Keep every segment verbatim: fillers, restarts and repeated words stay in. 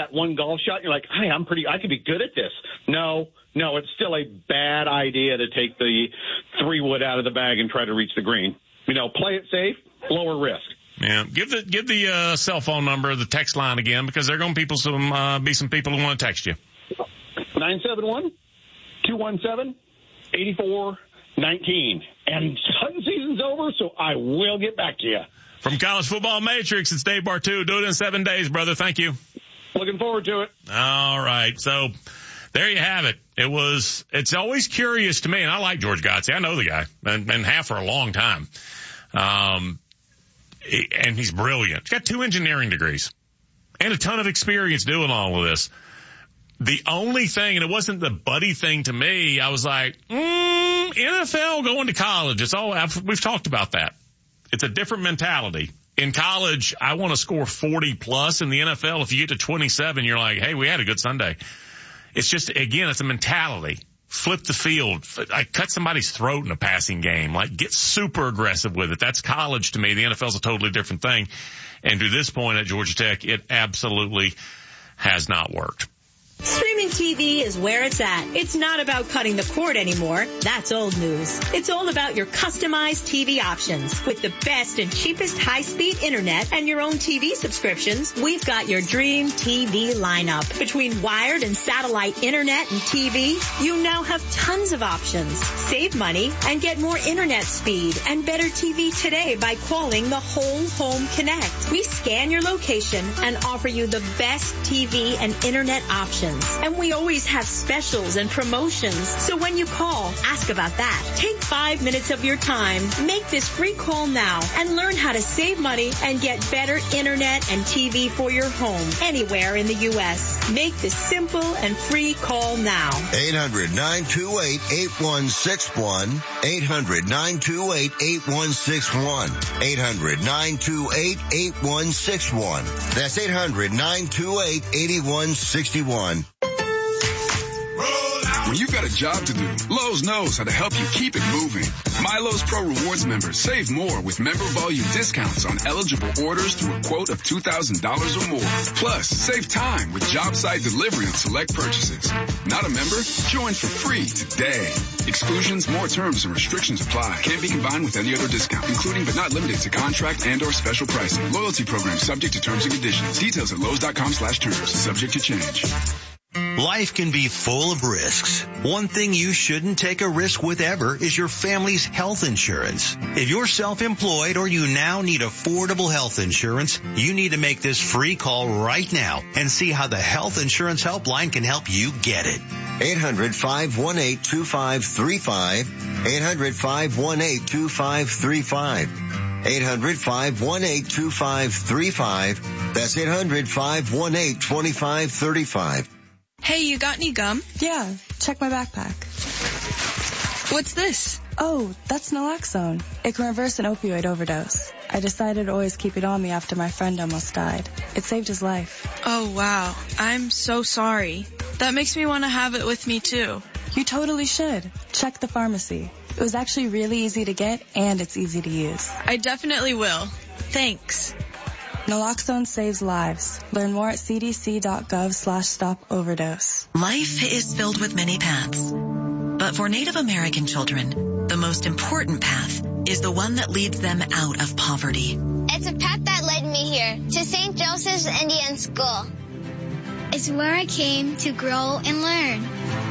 that one golf shot. You're like, hey, I'm pretty, I could be good at this. No, no, it's still a bad idea to take the three wood out of the bag and try to reach the green. You know, play it safe, lower risk. Yeah, give the give the uh, cell phone number, the text line again, because there are going to people some uh, be some people who want to text you. nine seven one, two one seven, eight four one nine. And hunting season's over, so I will get back to you. From College Football Matrix, it's Dave Bartu. Do it in seven days, brother. Thank you. Looking forward to it. All right, so there you have it. It was. It's always curious to me, and I like George Godsey. I know the guy, and been have for a long time. Um. And he's brilliant. He's got two engineering degrees and a ton of experience doing all of this. The only thing, and it wasn't the buddy thing to me, I was like, mm, N F L going to college. It's all, I've, we've talked about that. It's a different mentality. In college, I want to score forty plus. In the N F L, if you get to twenty-seven, you're like, hey, we had a good Sunday. It's just, again, it's a mentality. Flip the field. I cut somebody's throat in a passing game. Like, get super aggressive with it. That's college to me. The N F L is a totally different thing. And to this point at Georgia Tech, it absolutely has not worked. Streaming T V is where it's at. It's not about cutting the cord anymore. That's old news. It's all about your customized T V options. With the best and cheapest high-speed internet and your own T V subscriptions, we've got your dream T V lineup. Between wired and satellite internet and T V, you now have tons of options. Save money and get more internet speed and better T V today by calling the Whole Home Connect. We scan your location and offer you the best T V and internet options. And we always have specials and promotions. So when you call, ask about that. Take five minutes of your time. Make this free call now and learn how to save money and get better internet and T V for your home anywhere in the U S. Make this simple and free call now. eight hundred, nine two eight, eight one six one. eight hundred, nine two eight, eight one six one. eight hundred, nine two eight, eight one six one. That's eight hundred, nine two eight, eight one six one. When you've got a job to do, Lowe's knows how to help you keep it moving. My Lowe's Pro Rewards members save more with member volume discounts on eligible orders through a quote of two thousand dollars or more. Plus, save time with job site delivery on select purchases. Not a member? Join for free today. Exclusions, more terms, and restrictions apply. Can't be combined with any other discount, including but not limited to contract and or special pricing. Loyalty program subject to terms and conditions. Details at Lowe's.com slash terms. Subject to change. Life can be full of risks. One thing you shouldn't take a risk with ever is your family's health insurance. If you're self-employed or you now need affordable health insurance, you need to make this free call right now and see how the Health Insurance Helpline can help you get it. eight hundred, five one eight, two five three five. eight hundred, five one eight, two five three five. eight hundred, five one eight, two five three five. That's eight hundred, five one eight, two five three five. Hey, you got any gum? Yeah, check my backpack. What's this? Oh, that's naloxone. It can reverse an opioid overdose. I decided to always keep it on me after my friend almost died. It saved his life. Oh, wow. I'm so sorry. That makes me want to have it with me, too. You totally should. Check the pharmacy. It was actually really easy to get, and it's easy to use. I definitely will. Thanks. Naloxone saves lives. Learn more at cdc.gov slash stop overdose. Life is filled with many paths. But for Native American children, the most important path is the one that leads them out of poverty. It's a path that led me here, to Saint Joseph's Indian School. It's where I came to grow and learn.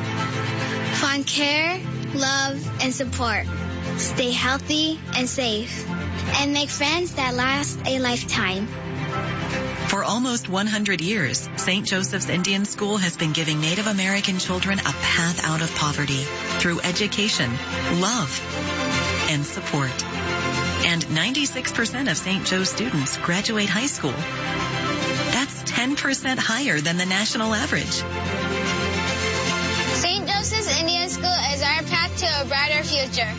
Find care, love, and support. Stay healthy and safe. And make friends that last a lifetime. For almost one hundred years, Saint Joseph's Indian School has been giving Native American children a path out of poverty through education, love, and support. And ninety-six percent of Saint Joe's students graduate high school. That's ten percent higher than the national average. Saint Joseph's Indian School is our path to a brighter future.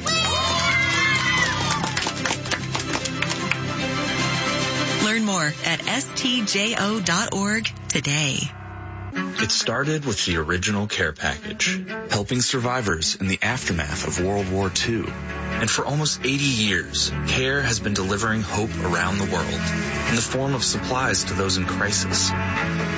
Learn more at S T J O dot org today. It started with the original care package, helping survivors in the aftermath of World War Two. And for almost eighty years, CARE has been delivering hope around the world in the form of supplies to those in crisis.